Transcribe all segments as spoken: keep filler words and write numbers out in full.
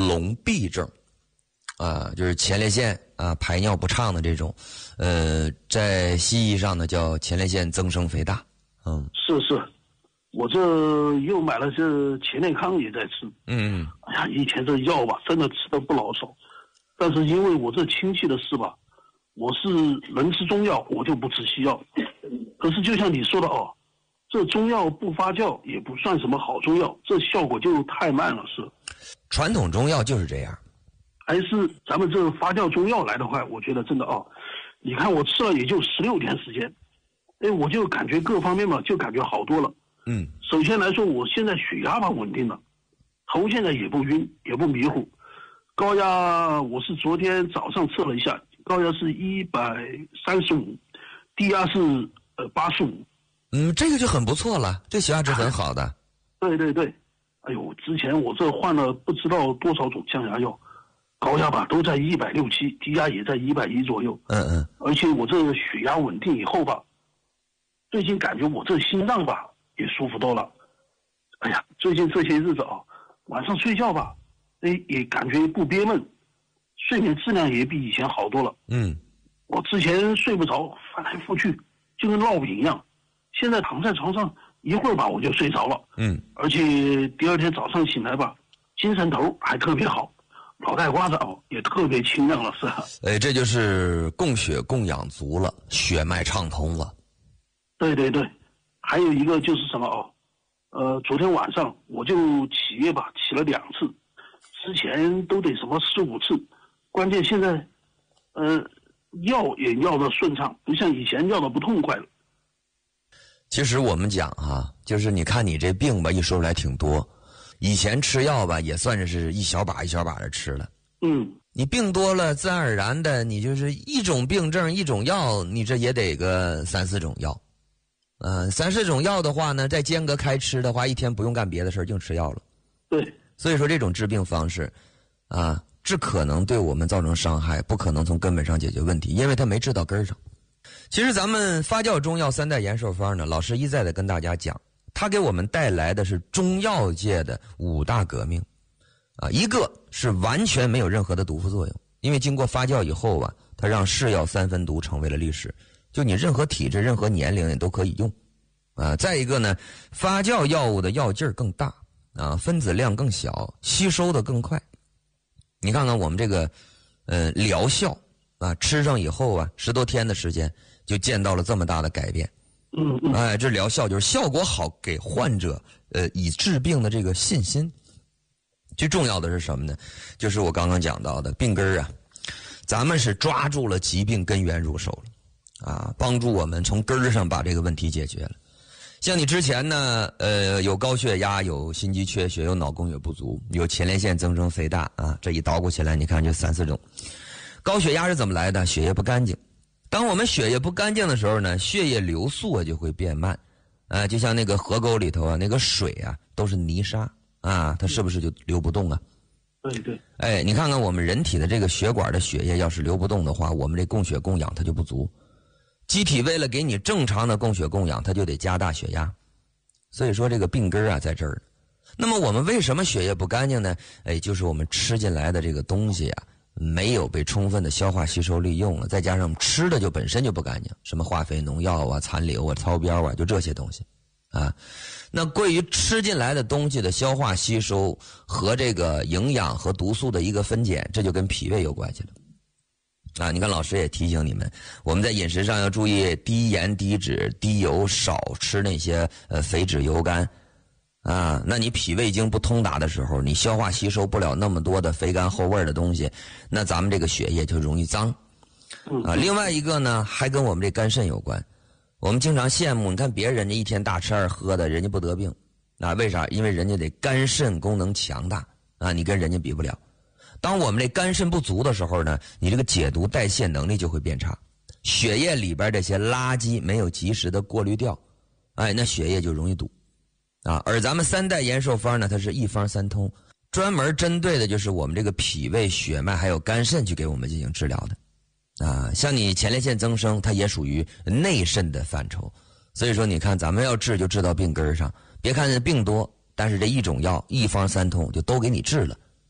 龙臂症，啊，就是前列腺啊排尿不畅的这种，呃，在西医上呢叫前列腺增生肥大。嗯， 是是，我这又买了这前列康也在吃。 嗯， 哎呀，以前这药吧，真的吃的不老少，但是因为我这亲戚的事吧，我是能吃中药，我就不吃西药。可是就像你说的哦，这中药不发酵也不算什么好中药，这效果就太慢了，是。 传统中药就是这样。 还是咱们这发酵中药来的话，我觉得真的哦，你看我吃了也就十六天时间。哎，我就感觉各方面嘛，就感觉好多了。 嗯， 首先来说，我现在血压吧稳定了，头现在也不晕，也不迷糊。高压我是昨天早上测了一下，高压是一百三十五，低压是呃八十五。 嗯，这个就很不错了，这血压值很好的。 对对对，哎呦，之前我这换了不知道多少种降压药，高压吧都在一百六七，低压也在一百一左右。 嗯嗯， 而且我这血压稳定以后吧。最近感觉我这心脏吧也舒服多了，哎呀，最近这些日子啊，晚上睡觉吧，哎也感觉不憋闷，睡眠质量也比以前好多了。 嗯， 我之前睡不着，翻来覆去就跟烙饼一样，现在躺在床上一会儿吧我就睡着了。 嗯， 而且第二天早上醒来吧，精神头还特别好，脑袋瓜子哦也特别清亮了，是吧？ 哎，这就是供血供氧足了，血脉畅通了。 对对对，还有一个就是什么哦，呃，昨天晚上我就起夜吧，起了两次，之前都得什么四五次，关键现在，呃，药也药的顺畅，不像以前药的不痛快了。 其实我们讲哈，就是你看你这病吧，一说出来挺多，以前吃药吧也算是一小把一小把的吃了。 嗯， 你病多了，自然而然的，你就是一种病症一种药，你这也得个三四种药。嗯、呃，三四种药的话呢，再间隔开吃的话，一天不用干别的事儿，净吃药了。 对， 所以说这种治病方式，啊，只可能对我们造成伤害，不可能从根本上解决问题，因为它没治到根儿上。其实咱们发酵中药三代延寿方呢，老师一再的跟大家讲，它给我们带来的是中药界的五大革命，啊，一个是完全没有任何的毒副作用，因为经过发酵以后啊，它让是药三分毒成为了历史。就你任何体质、任何年龄也都可以用，啊，再一个呢，发酵药物的药劲儿更大，啊，分子量更小，吸收的更快。你看看我们这个，呃，疗效啊，吃上以后啊，十多天的时间就见到了这么大的改变。 嗯嗯， 哎，这疗效就是效果好，给患者呃以治病的这个信心。最重要的是什么呢？就是我刚刚讲到的病根儿啊，咱们是抓住了疾病根源入手了。啊，帮助我们从根儿上把这个问题解决了。像你之前呢，呃，有高血压，有心肌缺血，有脑供血不足，有前列腺增生肥大啊，这一捣鼓起来，你看就三四种。高血压是怎么来的？血液不干净。当我们血液不干净的时候呢，血液流速啊就会变慢，啊，就像那个河沟里头啊，那个水啊都是泥沙啊，它是不是就流不动啊？ 对对。 哎，你看看我们人体的这个血管的血液要是流不动的话，我们这供血供氧它就不足。机体为了给你正常的供血供氧，它就得加大血压，所以说这个病根啊在这儿。那么我们为什么血液不干净呢？哎，就是我们吃进来的这个东西啊，没有被充分的消化吸收利用了，再加上吃的就本身就不干净，什么化肥、农药啊、残留啊、超标啊，就这些东西啊。那关于吃进来的东西的消化吸收和这个营养和毒素的一个分拣，这就跟脾胃有关系了。啊，你看老师也提醒你们，我们在饮食上要注意低盐、低脂、低油，少吃那些呃肥脂油干。啊，那你脾胃经不通达的时候，你消化吸收不了那么多的肥甘厚味的东西，那咱们这个血液就容易脏。啊，另外一个呢，还跟我们这肝肾有关。我们经常羡慕，你看别人家一天大吃二喝的，人家不得病。那为啥？因为人家得肝肾功能强大啊，你跟人家比不了。当我们这肝肾不足的时候呢，你这个解毒代谢能力就会变差，血液里边这些垃圾没有及时的过滤掉，哎，那血液就容易堵啊。而咱们三代延寿方呢，它是一方三通，专门针对的就是我们这个脾胃、血脉还有肝肾去给我们进行治疗的啊。像你前列腺增生，它也属于内肾的范畴，所以说你看咱们要治就治到病根上，别看病多，但是这一种药一方三通就都给你治了。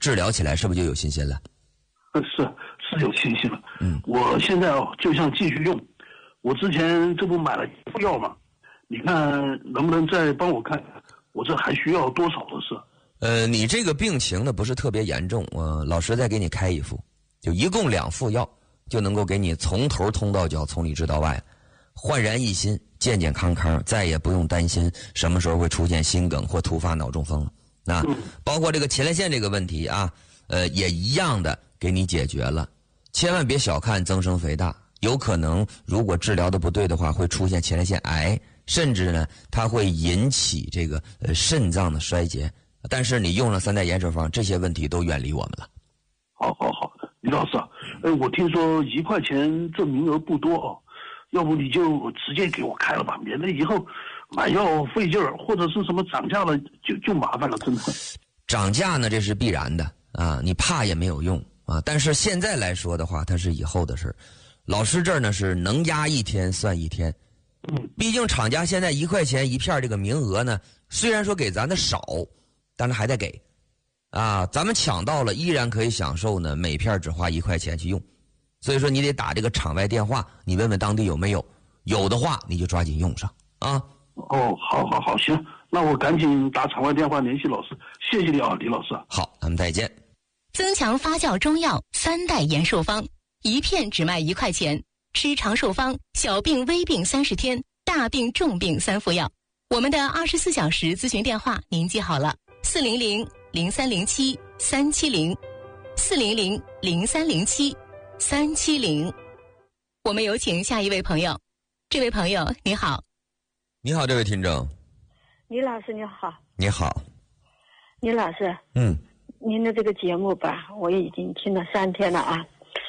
治疗起来是不是就有信心了？ 是是有信心了。 嗯， 我现在哦就想继续用。我之前这不买了一副药吗？你看能不能再帮我看看，我这还需要多少的是？ 呃，你这个病情呢不是特别严重，呃，老师再给你开一副，就一共两副药，就能够给你从头通到脚，从里治到外，焕然一新，健健康康，再也不用担心什么时候会出现心梗或突发脑中风了。那包括这个前列腺这个问题啊，呃，也一样的给你解决了。千万别小看增生肥大，有可能如果治疗的不对的话，会出现前列腺癌，甚至呢，它会引起这个呃肾脏的衰竭。但是你用了三代延寿方，这些问题都远离我们了。 好好好，李老师啊，呃，我听说一块钱这名额不多哦，要不你就直接给我开了吧，免得以后买药费劲儿，或者是什么涨价了就就麻烦了，真的。 涨价呢，这是必然的啊，你怕也没有用啊。但是现在来说的话，它是以后的事儿。老师这儿呢是能压一天算一天， 嗯， 毕竟厂家现在一块钱一片这个名额呢，虽然说给咱的少，但是还得给，啊，咱们抢到了依然可以享受呢，每片只花一块钱去用。所以说你得打这个场外电话，你问问当地有没有，有的话你就抓紧用上啊。 哦，好好好，行，那我赶紧打场外电话联系老师，谢谢你啊，李老师。 好，咱们再见。 增强发酵中药三代延寿方，一片只卖一块钱，吃长寿方，小病微病三十天，大病重病三副药。我们的二十四小时咨询电话您记好了，四零零零三零七三七零，四零零零三零七三七零。我们有请下一位朋友。这位朋友你好。 你好，这位听众。 李老师你好。 你好。 李老师， 嗯， 您的这个节目吧，我已经听了三天了啊。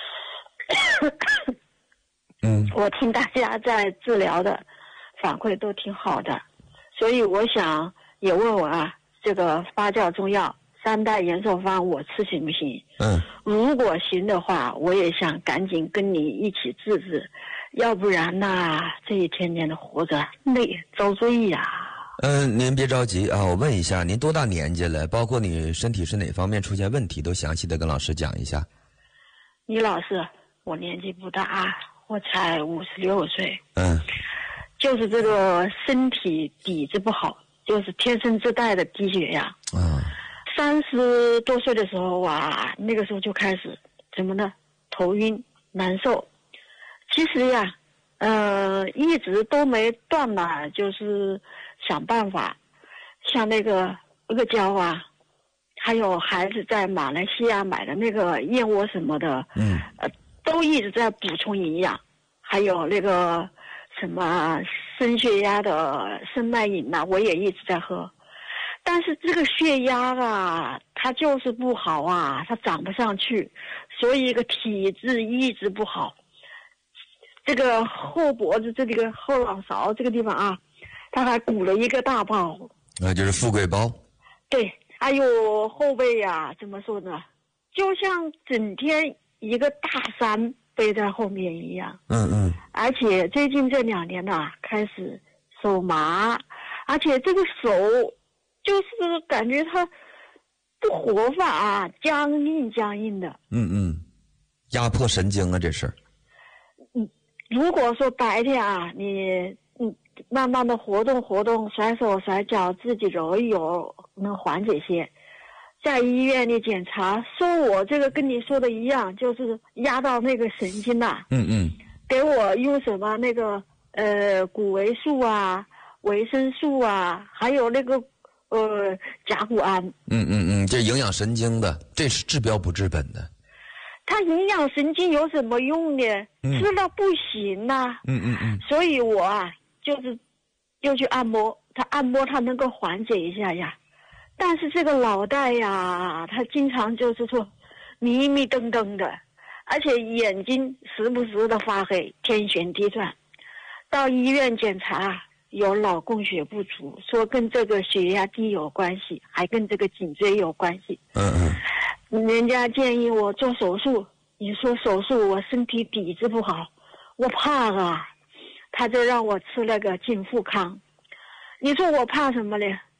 嗯， 我听大家在治疗的反馈都挺好的，所以我想也问问啊，这个发酵中药三代延寿方我吃行不行？ 嗯， 如果行的话，我也想赶紧跟你一起治治，要不然呐，这一天天的活着累遭罪呀。 嗯，您别着急啊，我问一下，您多大年纪了？包括你身体是哪方面出现问题，都详细的跟老师讲一下。 李老师，我年纪不大，我才五十六岁。 嗯， 就是这个身体底子不好，就是天生自带的低血压。 啊， 三十多岁的时候啊，那个时候就开始怎么呢？头晕难受。其实呀，呃，一直都没断呢，就是想办法，像那个阿胶啊，还有孩子在马来西亚买的那个燕窝什么的， 嗯， 呃，都一直在补充营养，还有那个什么升血压的生脉饮呐，我也一直在喝。但是这个血压啊，它就是不好啊，它涨不上去，所以一个体质一直不好。这个后脖子这个后脑勺这个地方啊，它还鼓了一个大包。 那就是富贵包。 对，还有后背呀、啊，怎么说呢？就像整天一个大山背在后面一样。 嗯嗯。 而且最近这两年呐、啊，开始手麻，而且这个手就是感觉它不活法啊，僵硬僵硬的。 嗯嗯，压迫神经啊，这是。 嗯，如果说白天啊，你嗯慢慢的活动活动，甩手甩脚，自己揉一揉，能缓解些。在医院里检查，说我这个跟你说的一样，就是压到那个神经呐、啊。 嗯嗯。 给我用什么那个呃谷维素啊、维生素啊，还有那个呃甲钴胺。 嗯嗯嗯，这营养神经的，这是治标不治本的。 它营养神经有什么用呢？ 嗯、 吃了不行呐、啊。 嗯嗯嗯。 所以我啊，就是就去按摩，它按摩它能够缓解一下呀。但是这个脑袋呀，它经常就是说迷迷瞪瞪的，而且眼睛时不时的发黑，天旋地转。到医院检查有脑供血不足，说跟这个血压低有关系，还跟这个颈椎有关系。 嗯嗯。 人家建议我做手术，你说手术我身体底子不好，我怕啊，他就让我吃那个金富康。你说我怕什么呢？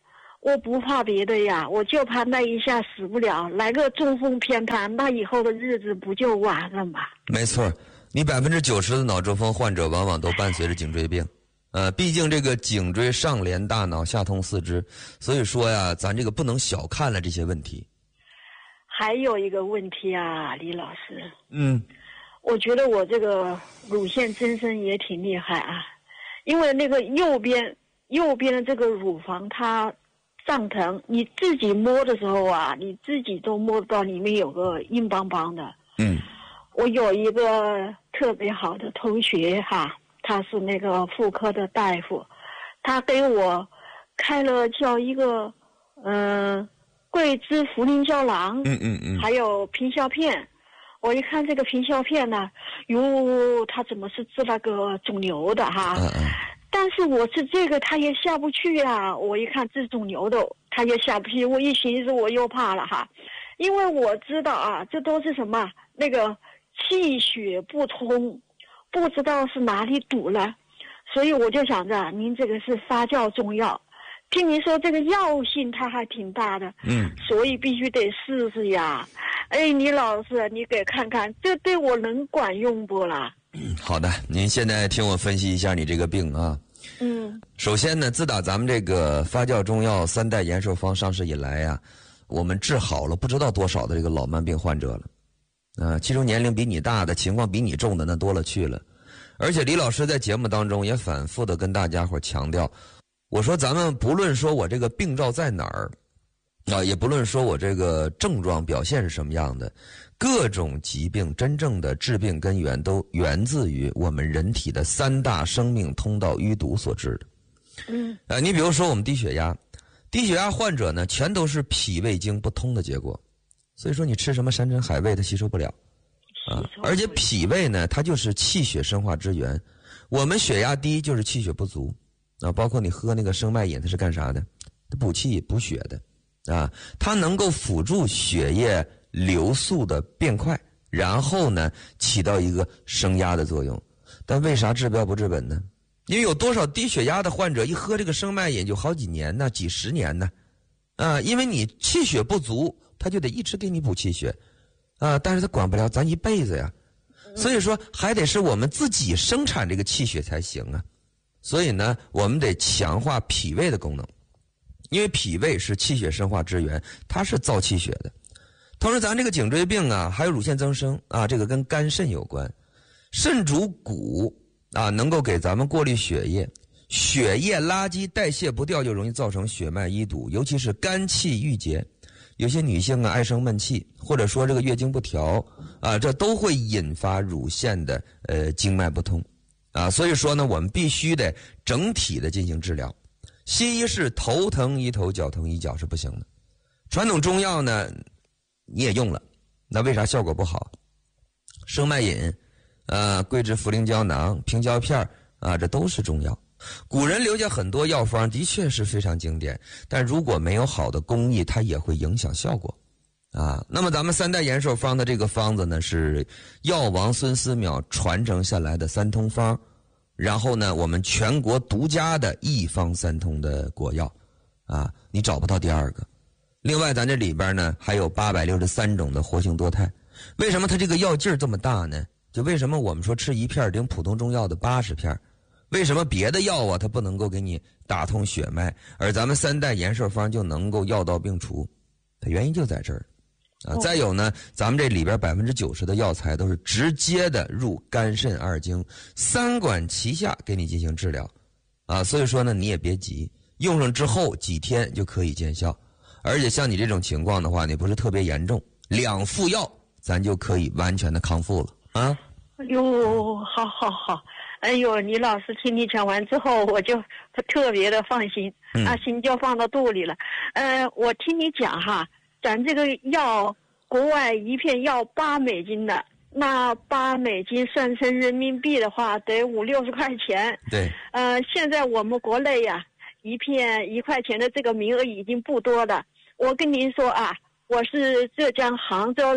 我不怕别的呀，我就怕那一下死不了，来个中风偏瘫，那以后的日子不就完了吗？ 没错，你百分之九十的脑中风患者往往都伴随着颈椎病，呃，毕竟这个颈椎上连大脑，下通四肢，所以说呀，咱这个不能小看了这些问题。 还有一个问题啊，李老师， 嗯， 我觉得我这个乳腺增生也挺厉害啊，因为那个右边右边的这个乳房它胀疼，你自己摸的时候啊，你自己都摸到里面有个硬邦邦的。 嗯， 我有一个特别好的同学哈，他是那个妇科的大夫，他给我开了叫一个嗯、呃、桂枝茯苓胶囊， 嗯嗯嗯， 还有平效片。我一看这个平效片呢，哟，他怎么是治那个肿瘤的哈？ 嗯嗯。 但是我是这个他也下不去啊，我一看治肿瘤的他也下不去，我一寻思我又怕了哈，因为我知道啊，这都是什么那个气血不通，不知道是哪里堵了，所以我就想着您这个是发酵中药，听您说这个药性它还挺大的， 嗯， 所以必须得试试呀。哎，李老师，你给看看，这对我能管用不啦？ 嗯，好的，您现在听我分析一下你这个病啊。 嗯， 首先呢，自打咱们这个发酵中药三代延寿方上市以来呀、啊，我们治好了不知道多少的这个老慢病患者了，呃，其中年龄比你大的、情况比你重的那多了去了。而且李老师在节目当中也反复的跟大家伙强调，我说咱们不论说我这个病灶在哪儿，啊，也不论说我这个症状表现是什么样的，各种疾病真正的致病根源都源自于我们人体的三大生命通道淤堵所致的。 嗯， 呃，你比如说我们低血压，低血压患者呢，全都是脾胃经不通的结果。所以说你吃什么山珍海味，它吸收不了啊。而且脾胃呢，它就是气血生化之源。我们血压低就是气血不足啊，包括你喝那个生脉饮，它是干啥的？它补气补血的。啊，它能够辅助血液流速的变快，然后呢起到一个升压的作用。但为啥治标不治本呢？因为有多少低血压的患者一喝这个生脉饮就好几年呢，几十年呢，啊，因为你气血不足，他就得一直给你补气血，啊，但是他管不了咱一辈子呀，所以说还得是我们自己生产这个气血才行啊。所以呢，我们得强化脾胃的功能。因为脾胃是气血生化之源，它是造气血的。同时咱这个颈椎病啊，还有乳腺增生啊，这个跟肝肾有关。肾主骨啊，能够给咱们过滤血液，血液垃圾代谢不掉，就容易造成血脉淤堵，尤其是肝气郁结。有些女性啊爱生闷气，或者说这个月经不调啊，这都会引发乳腺的呃经脉不通啊。所以说呢，我们必须得整体的进行治疗。西医是头疼医头，脚疼医脚是不行的。传统中药呢，你也用了，那为啥效果不好？生脉饮、呃，桂枝茯苓胶囊、平胶片啊，这都是中药。古人留下很多药方，的确是非常经典，但如果没有好的工艺，它也会影响效果啊。那么咱们三代延寿方的这个方子呢，是药王孙思邈传承下来的三通方。然后呢，我们全国独家的一方三通的国药，啊，你找不到第二个。另外，咱这里边呢还有八百六十三种的活性多肽。为什么它这个药劲儿这么大呢？就为什么我们说吃一片顶普通中药的八十片？为什么别的药啊它不能够给你打通血脉，而咱们三代延寿方就能够药到病除？它原因就在这儿。啊，再有呢，咱们这里边百分之九十的药材都是直接的入肝肾二经，三管齐下给你进行治疗，啊，所以说呢，你也别急，用上之后几天就可以见效，而且像你这种情况的话，你不是特别严重，两副药咱就可以完全的康复了啊。 哎呦，好好好，哎呦，李老师听你讲完之后，我就特别的放心， 嗯、 啊，心就放到肚里了。呃，我听你讲哈。咱这个药，国外一片要八美金的，那八美金算成人民币的话，得五六十块钱。 对。 呃，现在我们国内呀、啊，一片一块钱的这个名额已经不多了。我跟您说啊，我是浙江杭州的，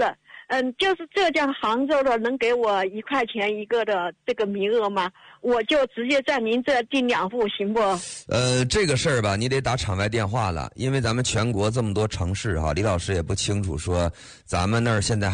嗯，就是浙江杭州的能给我一块钱一个的这个名额吗？我就直接在您这订两户行不？ 呃，这个事儿吧，你得打场外电话了，因为咱们全国这么多城市哈，李老师也不清楚说咱们那儿现在